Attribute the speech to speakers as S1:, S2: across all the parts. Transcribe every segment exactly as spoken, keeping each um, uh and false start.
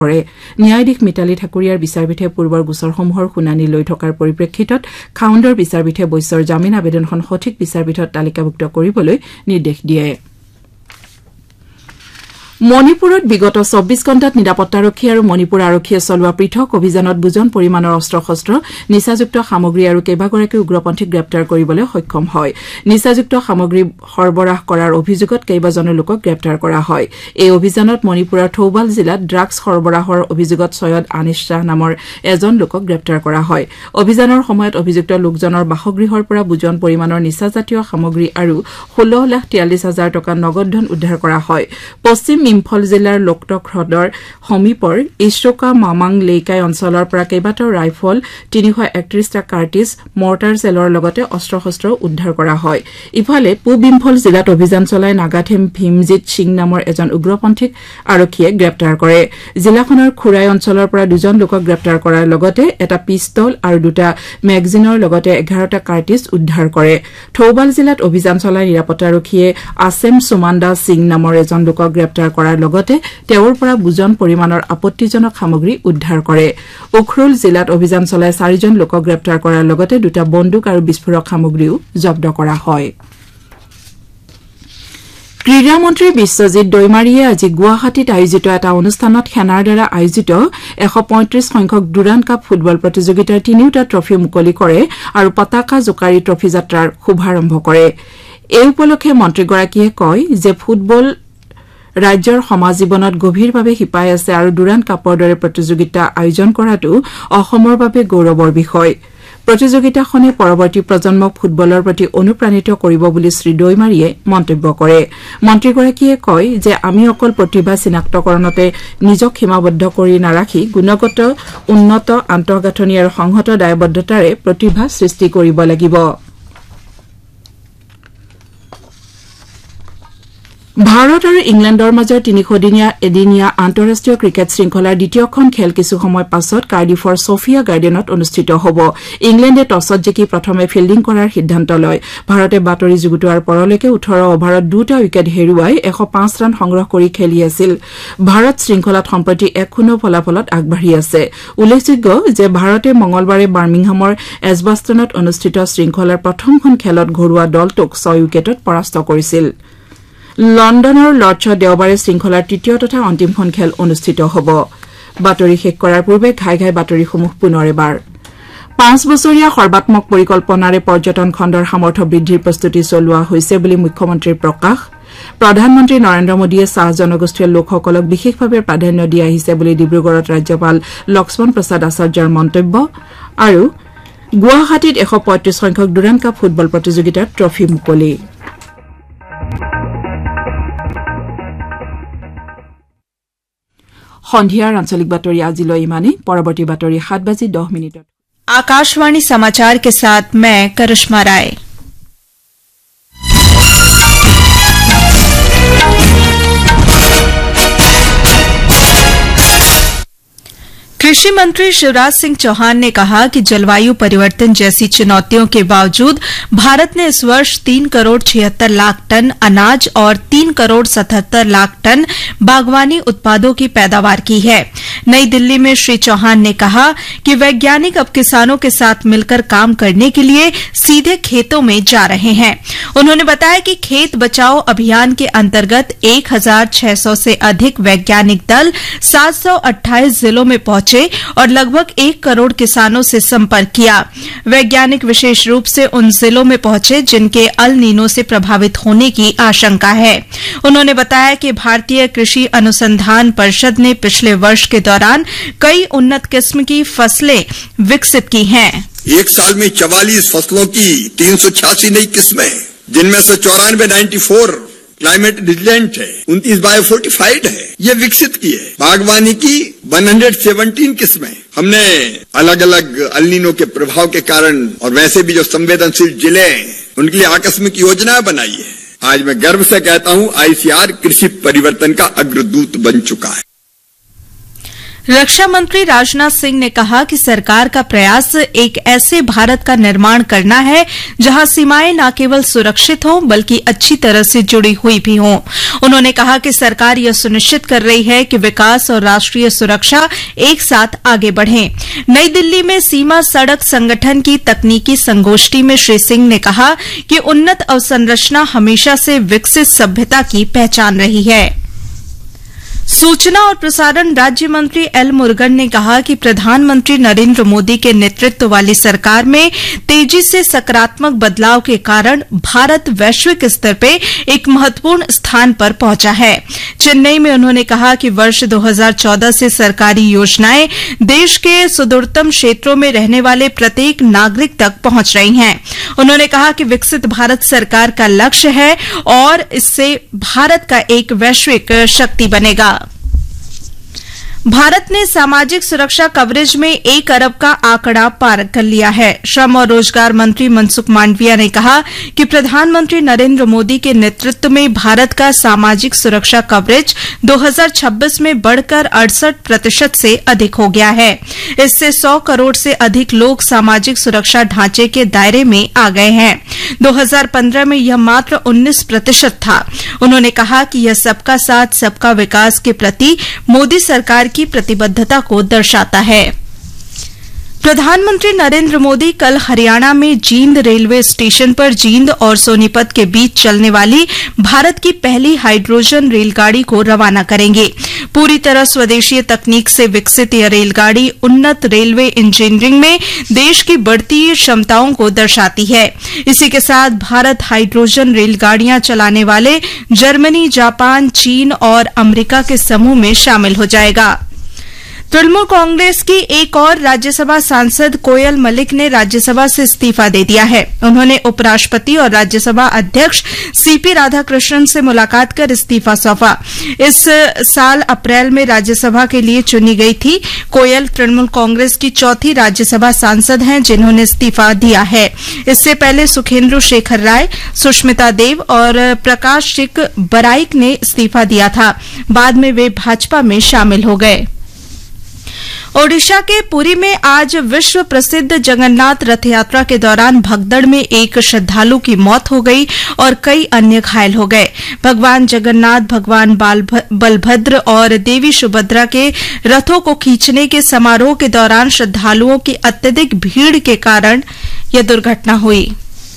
S1: কৰে। ন্যায়াধীশ মিতালী ঠাকুৰীয়াৰ বিচাৰপীঠে পূৰ্বৰ গোচৰসমূহৰ শুনানি লৈ থকাৰ পৰিপ্ৰেক্ষিতত খাউণ্ডৰ বিচাৰপীঠে বৈশ্যৰ জামিন আবেদনখন সঠিক বিচাৰপীঠত তালিকাভুক্ত কৰিবলৈ নিৰ্দেশ দিয়ে। মণিপুৰত বিগত চৌব্বিছ ঘণ্টাত নিৰাপত্তাৰক্ষী আৰু মণিপুৰ আৰক্ষীয়ে চলোৱা পৃথক অভিযানত বুজন পৰিমাণৰ অস্ত্ৰ শস্ত্ৰ নিচাযুক্ত সামগ্ৰী আৰু কেইবাগৰাকী উগ্ৰপন্থীক গ্ৰেপ্তাৰ কৰিবলৈ সক্ষম হয়। নিচাযুক্ত সামগ্ৰী সৰবৰাহ কৰাৰ অভিযোগত কেইবাজনো লোকক গ্ৰেপ্তাৰ কৰা হয়। এই অভিযানত মণিপুৰৰ থৌবাল জিলাত ড্ৰাগছ সৰবৰাহৰ অভিযোগত ছৈয়দ আনিছ শ্বাহ নামৰ এজন লোকক গ্ৰেপ্তাৰ কৰা হয়। অভিযানৰ সময়ত অভিযুক্ত লোকজনৰ বাসগৃহৰ পৰা বুজন পৰিমাণৰ নিচাজাতীয় সামগ্ৰী আৰু ষোল্ল লাখ তিয়াল্লিছ হাজাৰ টকা নগদ ধন উদ্ধাৰ কৰা হয়। পশ্চিম ইম্ফল জিলাৰ লোকটক হ্ৰদৰ সমীপৰ ইছৰোকা মামাং লেইকাই অঞ্চলৰ পৰা কেইবাটাও ৰাইফল তিনিশ একত্ৰিশটা কাৰ্টিজ মৰ্টাৰ চেলৰ লগতে অস্ত্ৰ শস্ত্ৰ উদ্ধাৰ কৰা হয়। ইফালে পূব ইম্ফল জিলাত অভিযান চলাই নাগাথেম ভীমজিৎ সিং নামৰ এজন উগ্ৰপন্থীক আৰক্ষীয়ে গ্ৰেপ্তাৰ কৰে। জিলাখনৰ খুৰাই অঞ্চলৰ পৰা দুজন লোকক গ্ৰেপ্তাৰ কৰাৰ লগতে এটা পিষ্টল আৰু দুটা মেগজিনৰ লগতে এঘাৰটা কাৰ্টিজ উদ্ধাৰ কৰে। থৌবাল জিলাত অভিযান চলাই নিৰাপত্তাৰক্ষীয়ে আছেম সুমান্দা সিং নামৰ এজন লোকক গ্ৰেপ্তাৰ কৰাৰ লগতে তেওঁৰ পৰা বুজন পৰিমাণৰ আপত্তিজনক সামগ্ৰী উদ্ধাৰ কৰে। উখৰুল জিলাত অভিযান চলাই চাৰিজন লোকক গ্ৰেপ্তাৰ কৰাৰ লগতে দুটা বন্দুক আৰু বিস্ফোৰক সামগ্ৰীও জব্দ কৰা হয়। ক্ৰীড়া মন্ত্ৰী বিশ্বজিৎ দৈমাৰীয়ে আজি গুৱাহাটীত আয়োজিত এটা অনুষ্ঠানত সেনাৰ দ্বাৰা আয়োজিত এশ পঁয়ত্ৰিশ সংখ্যক ডুৰাণ্ড কাপ ফুটবল প্ৰতিযোগিতাৰ তিনিওটা ট্ৰফী মুকলি কৰে আৰু পতাকা জোকাৰি ট্ৰফী যাত্ৰাৰ শুভাৰম্ভ কৰে। এই উপলক্ষে মন্ত্ৰীগৰাকীয়ে কয় যে ফুটবল ৰাজ্যৰ সমাজ জীৱনত গভীৰভাৱে শিপাই আছে আৰু ডুৰাণ্ড কাপৰ দৰে প্ৰতিযোগিতা আয়োজন কৰাটো অসমৰ বাবে গৌৰৱৰ বিষয়। প্ৰতিযোগিতাখনে পৰৱৰ্তী প্ৰজন্মক ফুটবলৰ প্ৰতি অনুপ্ৰাণিত কৰিব বুলি শ্ৰী দৈমাৰীয়ে মন্তব্য কৰে। মন্ত্ৰীগৰাকীয়ে কয় যে আমি অকল প্ৰতিভা চিনাক্তকৰণতে নিজক সীমাবদ্ধ কৰি নাৰাখি গুণগত উন্নত আন্তঃগাঁথনি আৰু সংহত দায়বদ্ধতাৰে প্ৰতিভা সৃষ্টি কৰিব লাগিব। ভাৰত আৰু ইংলেণ্ডৰ মাজৰ তিনিশদিনীয়া এদিনীয়া আন্তঃৰাষ্ট্ৰীয় ক্ৰিকেট শৃংখলাৰ দ্বিতীয়খন খেল কিছু সময় পাছত কাৰ্ডিফৰ ছফিয়া গাৰ্ডেনত অনুষ্ঠিত হ'ব। ইংলেণ্ডে টছত জিকি প্ৰথমে ফিল্ডিং কৰাৰ সিদ্ধান্ত লয়। ভাৰতে বাতৰি যুগুতোৱাৰ পৰলৈকে ওঠৰ অভাৰত দুটা উইকেট হেৰুৱাই এশ পাঁচ ৰান সংগ্ৰহ কৰি খেলি আছিল। ভাৰত শৃংখলাত সম্প্ৰতি এক শূন্য ফলাফলত আগবাঢ়ি আছে। উল্লেখযোগ্য যে ভাৰতে মঙলবাৰে বাৰ্মিংহামৰ এজবাষ্টনত অনুষ্ঠিত শৃংখলাৰ প্ৰথমখন খেলত ঘৰুৱা দলটোক ছয় উইকেটত পৰাস্ত কৰিছিল। লণ্ডনৰ লৰ্ডছত দেওবাৰে শৃংখলাৰ তৃতীয় তথা অন্তিমখন খেল অনুষ্ঠিত হ'ব। বাতৰি শেষ কৰাৰ পূৰ্বে ঘাই ঘাই বাতৰিসমূহ পুনৰ এবাৰ। পাঁচ বছৰীয়া সৰ্বাত্মক পৰিকল্পনাৰে পৰ্যটন খণ্ডৰ সামৰ্থ্য বৃদ্ধিৰ প্ৰস্তুতি চলোৱা হৈছে বুলি মুখ্যমন্ত্ৰীৰ প্ৰকাশ। প্ৰধানমন্ত্ৰী নৰেন্দ্ৰ মোদীয়ে চাহ জনগোষ্ঠীয় লোকসকলক বিশেষভাৱে প্ৰাধান্য দি আহিছে বুলি ডিব্ৰুগড়ত ৰাজ্যপাল লক্ষ্মণ প্ৰসাদ আচাৰ্যৰ মন্তব্য। আৰু গুৱাহাটীত এশ পঁয়ত্ৰিশ সংখ্যক ডুৰাণ্ড কাপ ফুটবল প্ৰতিযোগিতাৰ ট্ৰফী মুকলি। সন্ধিয়াৰ আঞ্চলিক বাতৰি আজিলৈ ইমানেই। পৰৱৰ্তী বাতৰি সাত বাজি দহ মিনিটত।
S2: आकाशवाणी समाचार के साथ मैं करिश्मा राय। कृषि मंत्री शिवराज सिंह चौहान ने कहा कि जलवायु परिवर्तन जैसी चुनौतियों के बावजूद भारत ने इस वर्ष तीन करोड़ छिहत्तर लाख टन अनाज और तीन करोड़ सतहत्तर लाख टन बागवानी उत्पादों की पैदावार की है। नई दिल्ली में श्री चौहान ने कहा कि वैज्ञानिक अब किसानों के साथ मिलकर काम करने के लिए सीधे खेतों में जा रहे हैं। उन्होंने बताया कि खेत बचाओ अभियान के अंतर्गत एक हजार छह सौ से अधिक वैज्ञानिक दल सात सौ अट्ठाईस जिलों में पहुंचे और लगभग एक करोड़ किसानों से संपर्क किया। वैज्ञानिक विशेष रूप से उन जिलों में पहुंचे जिनके अल नीनो से प्रभावित होने की आशंका है। उन्होंने बताया कि भारतीय कृषि अनुसंधान परिषद ने पिछले वर्ष के दौरान कई उन्नत किस्म की फसलें विकसित की हैं।
S3: एक साल में चवालीस फसलों की तीन सौ छियासी नई किस्में, जिनमें से चौरानवे नाइन्टी फोर क्लाइमेट रिजिलेंट है, उनतीस बायो फोर्टिफाइड है, ये विकसित की है। बागवानी की एक सौ सत्रह किस्में हमने अलग अलग अल नीनो के प्रभाव के कारण और वैसे भी जो संवेदनशील जिले हैं उनके लिए आकस्मिक योजनाएं बनाई है। आज मैं गर्व से कहता हूं आईसीआर कृषि परिवर्तन का अग्रदूत बन चुका है।
S2: रक्षा मंत्री राजनाथ सिंह ने कहा कि सरकार का प्रयास एक ऐसे भारत का निर्माण करना है जहां सीमाएं न केवल सुरक्षित हों बल्कि अच्छी तरह से जुड़ी हुई भी हों। उन्होंने कहा कि सरकार यह सुनिश्चित कर रही है कि विकास और राष्ट्रीय सुरक्षा एक साथ आगे बढ़ें। नई दिल्ली में सीमा सड़क संगठन की तकनीकी संगोष्ठी में श्री सिंह ने कहा कि उन्नत अवसंरचना हमेशा से विकसित सभ्यता की पहचान रही है। सूचना और प्रसारण राज्य मंत्री एल मुरुगन ने कहा कि प्रधानमंत्री नरेंद्र मोदी के नेतृत्व वाली सरकार में तेजी से सकारात्मक बदलाव के कारण भारत वैश्विक स्तर पर एक महत्वपूर्ण स्थान पर पहुंचा है। चेन्नई में उन्होंने कहा कि वर्ष दो हज़ार चौदह से सरकारी योजनाएं देश के सुदूरतम क्षेत्रों में रहने वाले प्रत्येक नागरिक तक पहुंच रही हैं। उन्होंने कहा कि विकसित भारत सरकार का लक्ष्य है और इससे भारत का एक वैश्विक शक्ति बनेगा। भारत ने सामाजिक सुरक्षा कवरेज में एक अरब का आंकड़ा पार कर लिया है। श्रम और रोजगार मंत्री मनसुख मांडविया ने कहा कि प्रधानमंत्री नरेंद्र मोदी के नेतृत्व में भारत का सामाजिक सुरक्षा कवरेज दो हज़ार छब्बीस में बढ़कर अड़सठ प्रतिशत से अधिक हो गया है। इससे सौ करोड़ से अधिक लोग सामाजिक सुरक्षा ढांचे के दायरे में आ गए हैं। दो हज़ार पंद्रह में यह मात्र उन्नीस प्रतिशत था। उन्होंने कहा कि यह सबका साथ सबका विकास के प्रति मोदी सरकार की प्रतिबद्धता को दर्शाता है। प्रधानमंत्री नरेंद्र मोदी कल हरियाणा में जींद रेलवे स्टेशन पर जींद और सोनीपत के बीच चलने वाली भारत की पहली हाइड्रोजन रेलगाड़ी को रवाना करेंगे। पूरी तरह स्वदेशी तकनीक से विकसित यह रेलगाड़ी उन्नत रेलवे इंजीनियरिंग में देश की बढ़ती क्षमताओं को दर्शाती है। इसी के साथ भारत हाइड्रोजन रेलगाड़ियां चलाने वाले जर्मनी, जापान, चीन और अमेरिका के समूह में शामिल हो जाएगा। तृणमूल कांग्रेस की एक और राज्यसभा सांसद कोयल मलिक ने राज्यसभा से इस्तीफा दे दिया है। उन्होंने उपराष्ट्रपति और राज्यसभा अध्यक्ष सीपी राधाकृष्णन से मुलाकात कर इस्तीफा सौंपा। इस साल अप्रैल में राज्यसभा के लिए चुनी गई थी। कोयल तृणमूल कांग्रेस की चौथी राज्यसभा सांसद हैं जिन्होंने इस्तीफा दिया है। इससे पहले सुखेंदु शेखर राय, सुष्मिता देव और प्रकाश सिंह बराइक ने इस्तीफा दिया था। बाद में वे भाजपा में शामिल हो गए। ओडिशा के पुरी में आज विश्व प्रसिद्ध जगन्नाथ रथ यात्रा के दौरान भगदड़ में एक श्रद्धालु की मौत हो गई और कई अन्य घायल हो गए। भगवान जगन्नाथ, भगवान बलभद्र और देवी सुभद्रा के रथों को खींचने के समारोह के दौरान श्रद्धालुओं की अत्यधिक भीड़ के कारण यह दुर्घटना हुई।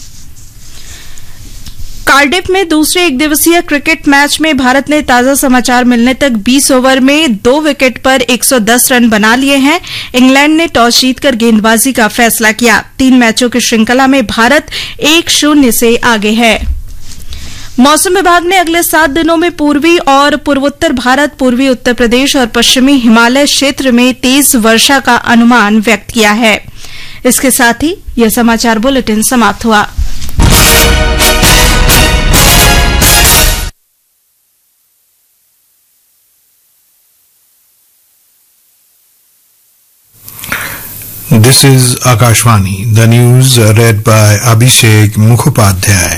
S2: कार्डिफ में दूसरे एक दिवसीय क्रिकेट मैच में भारत ने ताजा समाचार मिलने तक बीस ओवर में दो विकेट पर एक सौ दस रन बना लिए हैं। इंग्लैंड ने टॉस जीतकर गेंदबाजी का फैसला किया। तीन मैचों की श्रृंखला में भारत एक शून्य से आगे है। मौसम विभाग ने अगले सात दिनों में पूर्वी और पूर्वोत्तर भारत, पूर्वी उत्तर प्रदेश और पश्चिमी हिमालय क्षेत्र में तेज वर्षा का अनुमान व्यक्त किया है। इसके साथ ही यह समाचार बुलेटिन समाप्त हुआ।
S4: This is Akashvani. The news read by Abhishek Mukhopadhyay.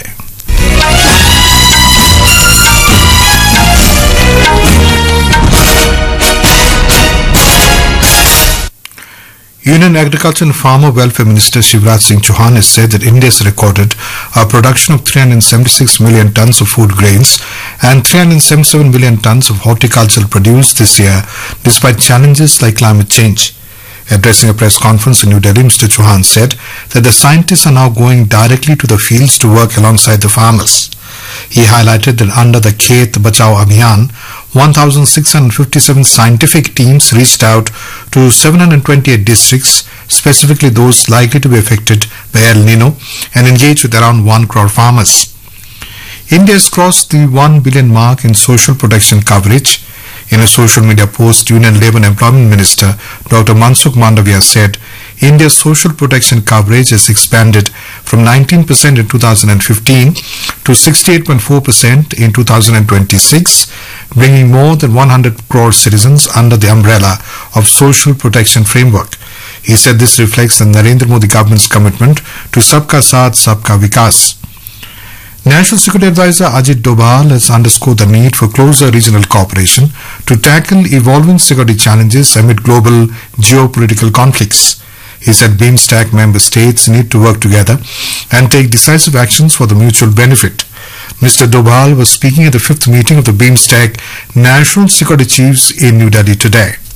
S4: Union Agriculture and Farmer Welfare Minister Shivraj Singh Chauhan has said that India has recorded a production of three hundred seventy-six million tons of food grains and three hundred seventy-seven million tons of horticultural produce this year, despite challenges like climate change. Addressing a press conference in New Delhi, Mister Chauhan said that the scientists are now going directly to the fields to work alongside the farmers. He highlighted that under the Khet Bachao Abhiyan, one thousand six hundred fifty-seven scientific teams reached out to seven hundred twenty-eight districts, specifically those likely to be affected by El Nino, and engaged with around one crore farmers. India has crossed the one billion mark in social protection coverage. In a social media post, Union Labour and Employment Minister Doctor Mansukh Mandavia said India's social protection coverage has expanded from nineteen percent in two thousand fifteen to sixty-eight point four percent in two thousand twenty-six, bringing more than one hundred crore citizens under the umbrella of social protection framework. He said this reflects the Narendra Modi government's commitment to Sabka Saath, Sabka Vikas. National Security Advisor Ajit Doval has underscored the need for closer regional cooperation to tackle evolving security challenges amid global geopolitical conflicts. He said BIMSTEC member states need to work together and take decisive actions for the mutual benefit. Mister Doval was speaking at the fifth meeting of the BIMSTEC National Security Chiefs in New Delhi today.